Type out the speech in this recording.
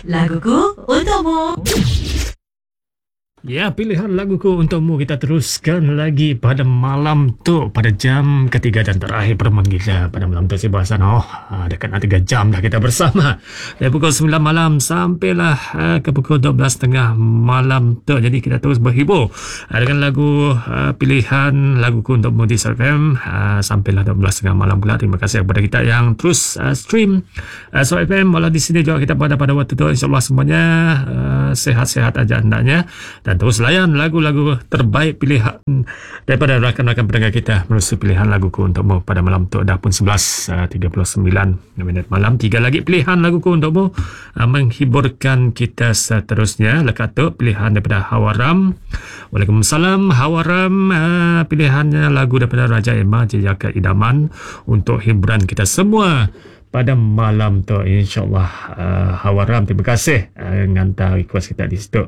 laguku untukmu. Ya, pilihan laguku untukmu kita teruskan lagi pada malam tu, pada jam ketiga dan terakhir pertemuan kita pada malam tu. Saya berasa dekat nak 3 jam dah kita bersama dari pukul 9 malam sampailah ke pukul 12.30 malam tu. Jadi kita terus berhibur dengan lagu pilihan laguku untukmu di SOFM sampailah 12.30 malam pula. Terima kasih kepada kita yang terus stream SOFM. Walau di sini juga kita pada waktu tu, insyaAllah semuanya sehat-sehat aja hendaknya, dan terus layan lagu-lagu terbaik pilihan daripada rakan-rakan pendengar kita melalui pilihan laguku untukmu pada malam tu. Dah pun 11.39 malam. 3 lagi pilihan laguku untukmu menghiburkan kita seterusnya. Lekat tu pilihan daripada Hawaram. Waalaikumsalam Hawaram. Pilihannya lagu daripada Raja Emma Jejaka Idaman untuk hiburan kita semua pada malam tu, insyaAllah. Hawaram, terima kasih menghantar request kita di situ.